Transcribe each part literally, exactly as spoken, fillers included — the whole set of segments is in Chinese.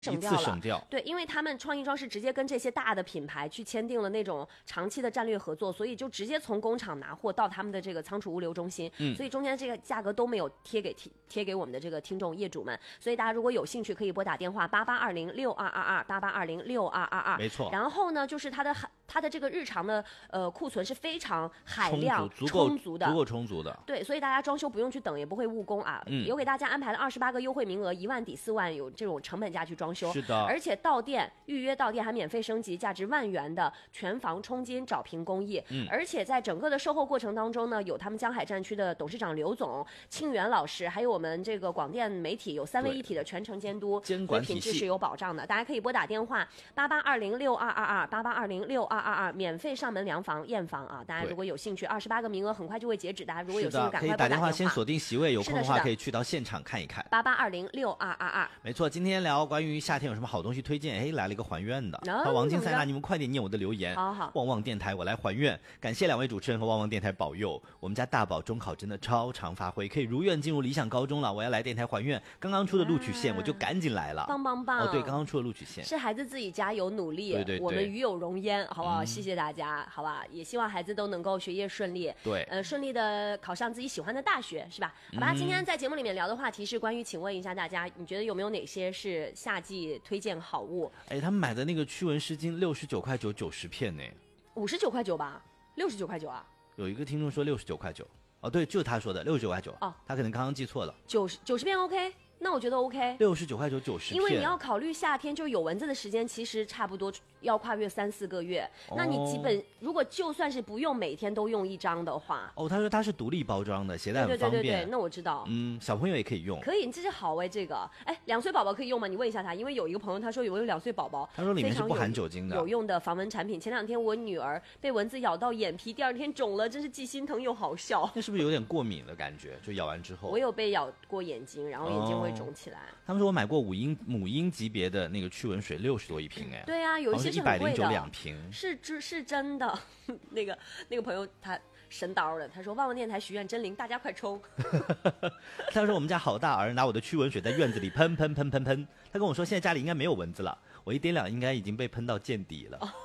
省掉了， 一次省掉。 对，因为他们创意装饰直接跟这些大的品牌去签订了那种长期的战略合作，所以就直接从工厂拿货到他们的这个仓储物流中心， 嗯， 所以中间这个价格都没有贴给贴贴给我们的这个听众业主们，所以大家如果有兴趣可以拨打电话八八二零六二二二八八二零六二二二， 没错。 然后呢，就是它的它的这个日常的呃库存是非常海量充足充足的， 足够充足的。 对，所以大家装修不用去等，也不会误工啊。 嗯， 有给大家安排了二十八个优惠名额，一万抵四万，有这种成本价去装修。 是的， 而且到店预约到店还免费升级，价值万元的全房冲金找平工艺。 嗯， 而且在整个的售后过程当中呢，有他们江海战区的董事长刘总、庆元老师，还有我们这个广电媒体有三位一体的全程监督， 监管体系， 品质是有保障的。大家可以拨打电话八八二零六二二二八八二零六二二二，免费上门量房验房啊！大家如果有兴趣，二十八个名额很快就会截止，大家如果有兴趣赶快拨打电话。 可以打电话先锁定席位，有空的话可以去到现场看一看。 八八二零六二二二， 没错。今天聊关于夏天有什么好东西推荐，哎，来了一个还愿的。 哦、 好，王金塞纳，你们快点念我的留言。 好好， 旺旺电台我来还愿，感谢两位主持人和旺旺电台保佑，我们家大宝中考真的超常发挥，可以如愿进入理想高中了。我要来电台还愿，刚刚出的录取线我就赶紧来了。 棒棒棒！ 哦，对，刚刚出的录取线是孩子自己加油努力， 对对对， 我们与有荣焉，好不好？ 嗯、 谢谢大家，好吧？也希望孩子都能够学业顺利， 对， 呃，顺利的考上自己喜欢的大学，是吧？好吧，嗯、今天在节目里面聊的话题是关于，请问一下大家，你觉得有没有哪些是夏季推荐好物？ 哎，他们买的那个驱蚊湿巾六十九块九，九十片呢， 五十九块九吧，六十九块九啊？ 有一个听众说六十九块九，哦，对，就是他说的六十九块九， 哦， 他可能刚刚记错了， 九十九十片 OK。那我觉得 OK， 六十九块九九十片， 因为你要考虑夏天就有蚊子的时间，其实差不多要跨越三四个月。哦、那你基本如果就算是不用每天都用一张的话， 哦，他说它是独立包装的，携带很方便。 对对对对对，那我知道。 嗯，小朋友也可以用。 可以，这是好哎，这个，哎，两岁宝宝可以用吗？你问一下他，因为有一个朋友他说有没有两岁宝宝， 他说里面是不含酒精的， 有用的防蚊产品。前两天我女儿被蚊子咬到眼皮，第二天肿了，真是既心疼又好笑。 那是不是有点过敏的感觉？就咬完之后， 我有被咬过眼睛，然后眼睛会肿起来。哦， 他们说我买过五英母婴级别的那个驱蚊水，六十多一瓶哎。 对啊，有一些是很贵的， 一百零九两瓶， 是是是真的。那个那个朋友他神叨的，他说旺旺电台许愿真灵，大家快冲！ 他说我们家好大儿拿我的驱蚊水在院子里喷喷喷喷喷，他跟我说现在家里应该没有蚊子了，我一掂量应该已经被喷到见底了。哦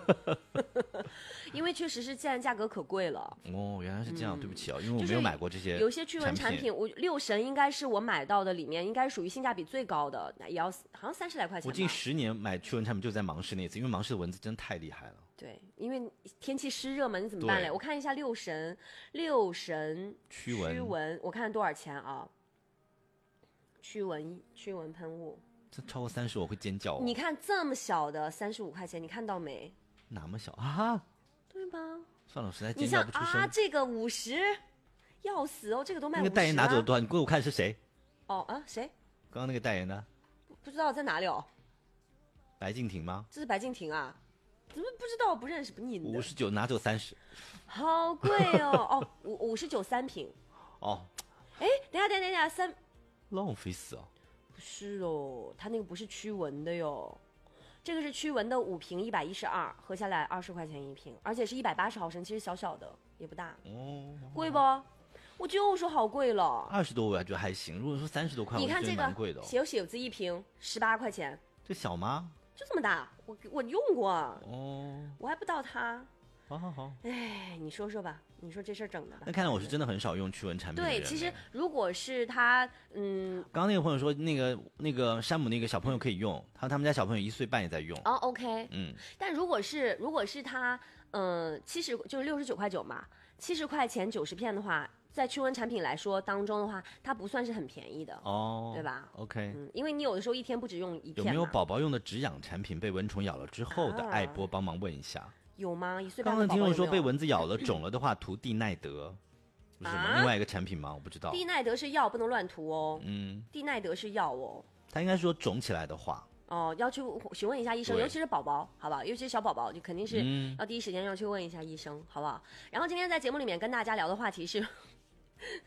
因为确实是现在价格可贵了哦，原来是这样，嗯、对不起啊，因为我没有买过这些、就是、 有些驱蚊产品，我六神应该是我买到的里面应该属于性价比最高的，也要好像三十来块钱。 我近十年买驱蚊产品就在芒市那次，因为芒市的蚊子真的太厉害了。 对，因为天气湿热嘛，你怎么办嘞？我看一下六神，六神驱蚊， 驱蚊，我看多少钱啊？驱蚊驱蚊喷雾。 这超过三十我会尖叫、哦。 你看这么小的三十五块钱，你看到没？ 那么小啊？ 对吧？ 算了，我实在尖叫不出声。 你像啊，这个五十，要死哦！这个都卖五十、啊。 那个代言拿走了多少？你给我看是谁？ 哦啊，谁？ 刚刚那个代言的？ 不知道在哪里哦。 白敬亭吗？ 这是白敬亭啊？怎么不知道？不认识不你？ 五十九拿走三十， 好贵哦！哦，五五十九三瓶。 哦。 哎，等一下等一下等一下三。 浪费死哦。 不是哦，它那个不是驱蚊的哟，这个是驱蚊的五瓶一百一十二，合下来二十块钱一瓶，而且是一百八十毫升，其实小小的也不大。哦，贵不？我就说好贵了。 二十多我觉得还行，如果说三十多块， 你看这个蛮贵的、哦。 写有写字一瓶十八块钱， 这小吗？ 就这么大，我我用过。 哦， 我还不到它。 好好好， 哎，你说说吧，你说这事儿整的吧。 那看来我是真的很少用驱蚊产品的人。 对，其实如果是他，嗯， 刚刚那个朋友说，那个那个山姆那个小朋友可以用，他他们家小朋友一岁半也在用。 哦 ，OK， 嗯， 但如果是如果是他，嗯，七十就是六十九块九嘛，七十块钱九十片的话，在驱蚊产品来说当中的话，它不算是很便宜的哦，对吧 ？OK， 嗯，因为你有的时候一天不止用一片。 有没有宝宝用的止痒产品被蚊虫咬了之后的？爱波帮忙问一下。 有吗？一岁半刚刚听我说被蚊子子咬了肿了的话，涂地奈德，是什么、啊、另外一个产品吗？我不知道。 地奈德是药，不能乱涂哦。 嗯， 地奈德是药哦。 他应该说肿起来的话， 哦，要去询问一下医生，尤其是宝宝，好不好？尤其是小宝宝，就肯定是要第一时间要去问一下医生，好不好？然后今天在节目里面跟大家聊的话题是。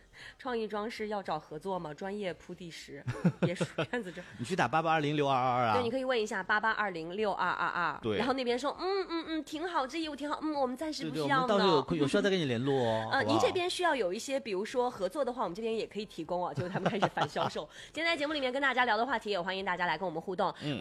创意装饰要找合作吗？专业铺地石，别说院子这。 你去打八八二零六二二二啊。 对，你可以问一下八八二零六二二二。 对。 然后那边说，嗯嗯嗯，挺好，这业务挺好，嗯，我们暂时不需要呢。 对对，我们到时候有有需要再跟你联络哦。 呃，您这边需要有一些，比如说合作的话，我们这边也可以提供啊。就是他们开始反销售。今天在节目里面跟大家聊的话题，也欢迎大家来跟我们互动。嗯。